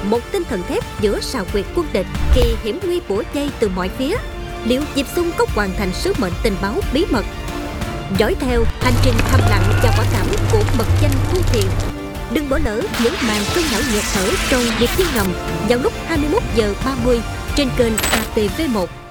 một tinh thần thép giữa sào quyệt quân địch, kỳ hiểm nguy bủa vây từ mọi phía. Liệu Diệp Xung có hoàn thành sứ mệnh tình báo bí mật? Dõi theo hành trình thầm lặng và quả cảm của mật danh Thu Thiền. Đừng bỏ lỡ những màn cơn não nghẹt thở trong Điệp Viên Ngầm vào lúc 21 giờ 30 trên kênh ATV1.